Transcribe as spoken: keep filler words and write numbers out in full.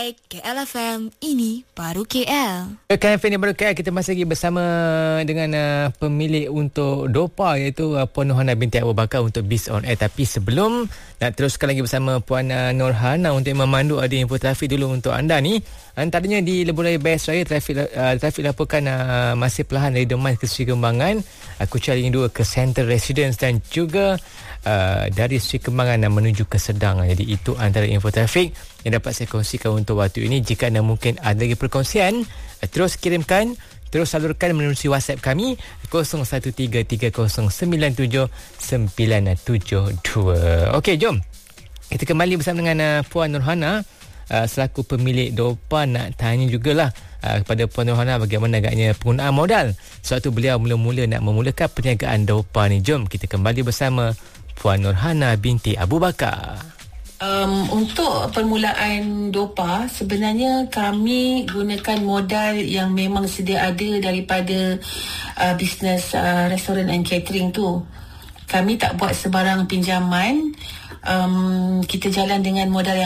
baik, K L F M, ini baru K L. K L F M ini baru K L, kita masih lagi bersama dengan uh, pemilik untuk Dopa, iaitu uh, Puan Nurhana binti Abu Bakar untuk Biz On Air. Tapi sebelum nak teruskan lagi bersama Puan uh, Nurhana untuk memandu ada info trafik dulu untuk anda ni. Antaranya di Lebuh Raya Bayas Raya, trafik uh, trafik laporkan uh, masih perlahan dari Demak ke Seri Kembangan, uh, Kuching Ring dua ke Central Residence dan juga Uh, dari Seri Kembangan uh, menuju ke Sedang. Jadi itu antara info trafik yang dapat saya kongsikan untuk waktu ini. Jika anda mungkin ada lagi perkongsian, uh, terus kirimkan, terus salurkan melalui WhatsApp kami kosong satu tiga tiga kosong sembilan tujuh sembilan tujuh dua. Okey, jom kita kembali bersama dengan uh, Puan Nurhana uh, selaku pemilik Dopa. Nak tanya jugalah uh, kepada Puan Nurhana bagaimana agaknya penggunaan modal sewaktu beliau mula-mula nak memulakan perniagaan Dopa ni. Jom kita kembali bersama Puan Nurhana binti Abu Bakar. Um, untuk permulaan Dopa, sebenarnya kami gunakan modal yang memang sedia ada daripada uh, bisnes uh, restoran and catering tu. Kami tak buat sebarang pinjaman. Um, kita jalan dengan modal yang